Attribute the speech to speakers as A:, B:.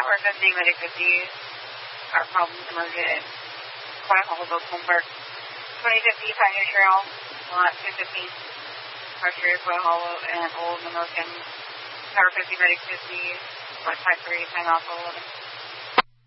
A: Upper 50, Medic 50, car problems emerged. Quiet Hall, Oakland Park. 2050 Pioneer Trail, lot 215. Archery, Quiet Hollow, and Old Monroe County. Tower 50, Medic 50, West 53, time off 11.